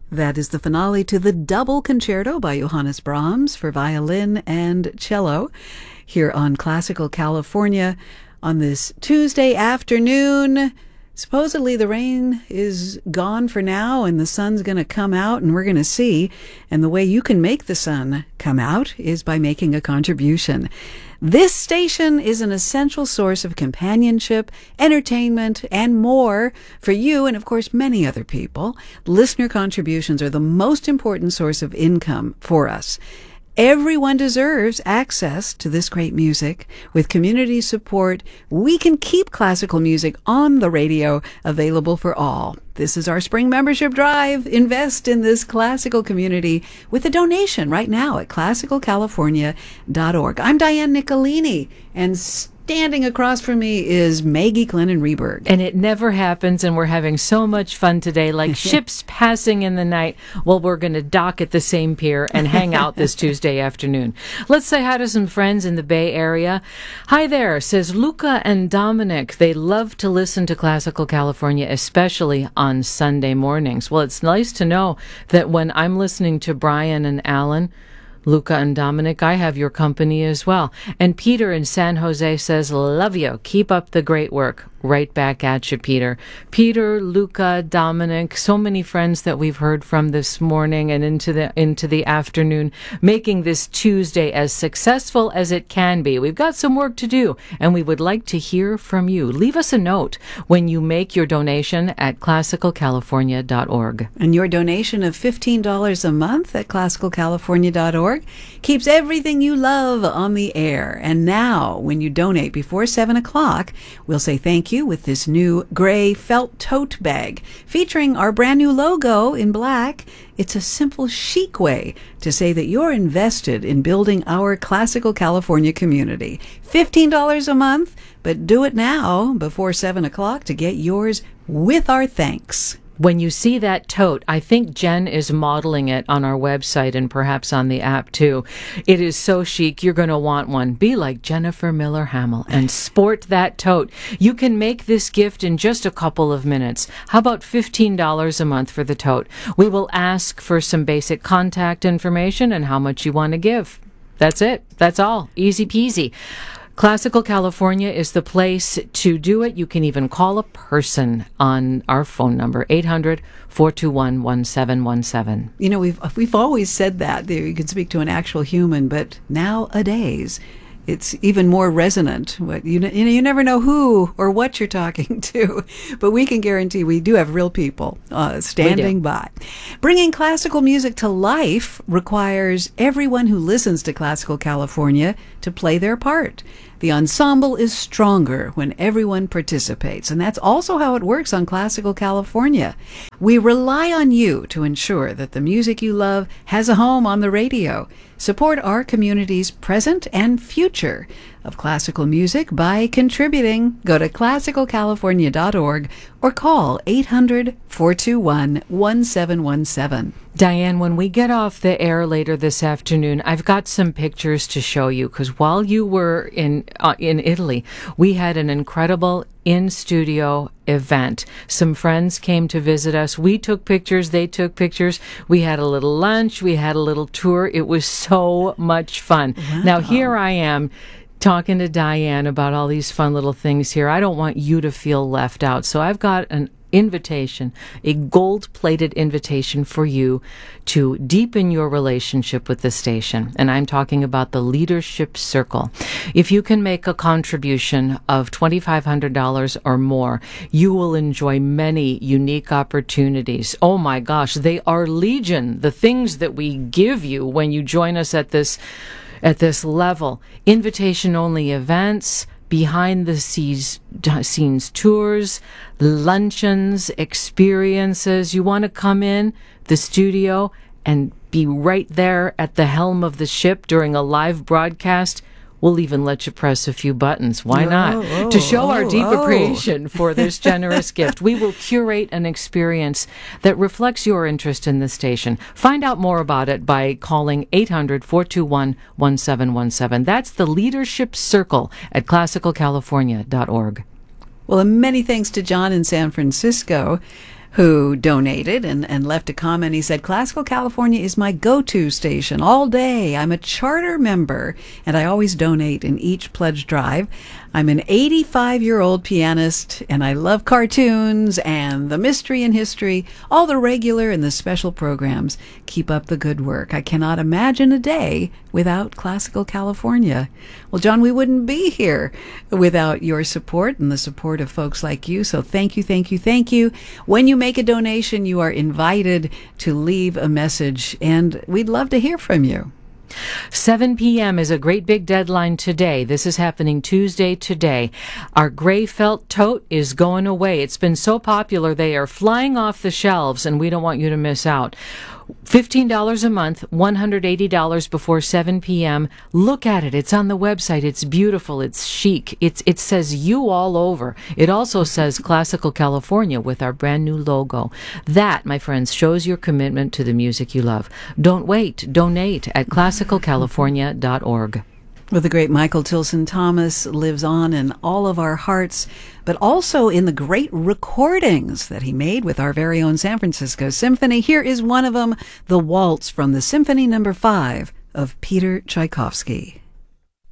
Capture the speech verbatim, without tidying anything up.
That is the finale to the double concerto by Johannes Brahms for violin and cello here on Classical California on this Tuesday afternoon. Supposedly the rain is gone for now and the sun's going to come out and we're going to see. And the way you can make the sun come out is by making a contribution. This station is an essential source of companionship, entertainment, and more for you and, of course, many other people. Listener contributions are the most important source of income for us. Everyone deserves access to this great music. With community support, we can keep classical music on the radio, available for all. This is our spring membership drive. Invest in this classical community with a donation right now at classical california dot org. I'm Diane Nicolini, and standing across from me is Maggie Glennon Reberg. And it never happens, and we're having so much fun today, like ships passing in the night. Well, we're going to dock at the same pier and hang out this Tuesday afternoon. Let's say hi to some friends in the Bay Area. Hi there, says Luca and Dominic. They love to listen to Classical California, especially on Sunday mornings. Well, it's nice to know that when I'm listening to Brian and Alan, Luca and Dominic, I have your company as well. And Peter in San Jose says, love you. Keep up the great work. Right back at you, Peter. Peter, Luca, Dominic, so many friends that we've heard from this morning and into the into the afternoon, making this Tuesday as successful as it can be. We've got some work to do, and we would like to hear from you. Leave us a note when you make your donation at classical california dot org. And your donation of fifteen dollars a month at classical california dot org keeps everything you love on the air. And now, when you donate before seven o'clock, we'll say thank you with this new gray felt tote bag featuring our brand new logo in black. It's a simple, chic way to say that you're invested in building our Classical California community. fifteen dollars a month, but do it now before seven o'clock to get yours with our thanks. When you see that tote, I think Jen is modeling it on our website and perhaps on the app too. It is so chic. You're going to want one. Be like Jennifer Miller Hamill and sport that tote. You can make this gift in just a couple of minutes. How about fifteen dollars a month for the tote? We will ask for some basic contact information and how much you want to give. That's it. That's all. Easy peasy. Classical California is the place to do it. You can even call a person on our phone number, eight hundred, four two one, one seven one seven. You know, we've we've always said that there you can speak to an actual human, but nowadays it's even more resonant. What you, you know, you never know who or what you're talking to, but we can guarantee we do have real people uh, standing by. Bringing classical music to life requires everyone who listens to Classical California to play their part. The ensemble is stronger when everyone participates, and that's also how it works on Classical California. We rely on you to ensure that the music you love has a home on the radio. Support our community's present and future of classical music by contributing. Go to classical california dot org or call eight hundred, four two one, one seven one seven. Diane, when we get off the air later this afternoon, I've got some pictures to show you, because while you were in uh, in Italy, we had an incredible in-studio event. Some friends came to visit us. We took pictures. They took pictures. We had a little lunch. We had a little tour. It was so much fun. Wow. Now, here I am talking to Diane about all these fun little things here. I don't want you to feel left out. So I've got an invitation, a gold-plated invitation for you to deepen your relationship with the station. And I'm talking about the Leadership Circle. If you can make a contribution of twenty-five hundred dollars or more, you will enjoy many unique opportunities. Oh my gosh, they are legion, the things that we give you when you join us at this at this level. Invitation-only events, behind the scenes, scenes tours, luncheons, experiences. You want to come in the studio and be right there at the helm of the ship during a live broadcast? We'll even let you press a few buttons. Why not? Oh, oh, to show oh, our deep oh. appreciation for this generous gift, we will curate an experience that reflects your interest in the station. Find out more about it by calling eight hundred, four two one, one seven one seven. That's the Leadership Circle at classical california dot org. Well, and many thanks to John in San Francisco who donated and, and left a comment. He said, Classical California is my go-to station all day. I'm a charter member, and I always donate in each pledge drive. I'm an eighty-five-year-old pianist, and I love cartoons and the mystery and history, all the regular and the special programs. Keep up the good work. I cannot imagine a day without Classical California. Well, John, we wouldn't be here without your support and the support of folks like you. So thank you, thank you, thank you. When you make a donation, you are invited to leave a message, and we'd love to hear from you. seven p.m. is a great big deadline today. This is happening Tuesday today. Our gray felt tote is going away. It's been so popular, they are flying off the shelves, and we don't want you to miss out. fifteen dollars a month, one hundred eighty dollars before seven p.m. Look at it. It's on the website. It's beautiful. It's chic. It's, it says you all over. It also says Classical California with our brand new logo. That, my friends, shows your commitment to the music you love. Don't wait. Donate at classical california dot org. Well, the great Michael Tilson Thomas lives on in all of our hearts, but also in the great recordings that he made with our very own San Francisco Symphony. Here is one of them, the waltz from the Symphony Number Five of Peter Tchaikovsky.